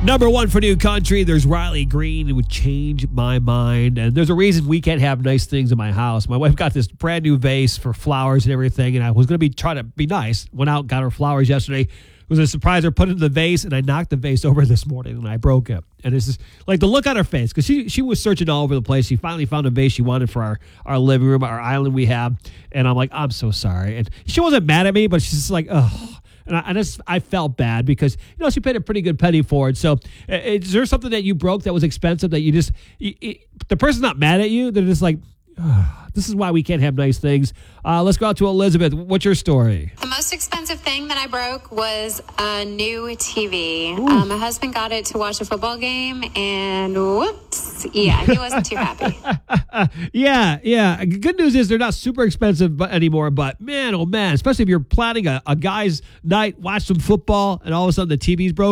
Number one for new country, there's Riley Green. It would change my mind. And there's a reason we can't have nice things in my house. My wife got this brand new vase for flowers and everything, and I was going to try to be nice. Went out, got her flowers yesterday. It was a surprise. I put it in the vase, and I knocked the vase over this morning, and I broke it. And it's just like the look on her face, because she was searching all over the place. She finally found a vase she wanted for our living room, our island we have. And I'm like, I'm so sorry. And she wasn't mad at me, but she's just like, oh. And I felt bad because, she paid a pretty good penny for it. So is there something that you broke that was expensive that you just, the person's not mad at you? They're just like, this is why we can't have nice things. Let's go out to Elizabeth. What's your story? The most expensive thing that I broke was a new TV. My husband got it to watch a football game, and whoops. Yeah, he wasn't too happy. Yeah. Good news is they're not super expensive anymore, but man, oh man, especially if you're planning a guy's night, watch some football, and all of a sudden the TV's broken.